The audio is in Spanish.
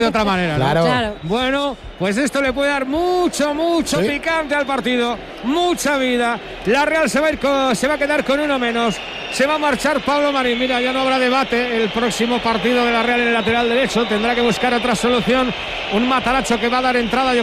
de otra manera, ¿no? Claro. Bueno, pues esto le puede dar mucho picante al partido, mucha vida. La Real se va a quedar con uno menos. Se va a marchar Pablo Marín. Mira, ya no habrá debate. El próximo partido de la Real en el lateral derecho tendrá que buscar otra solución. Un Matarazzo que va a dar entrada.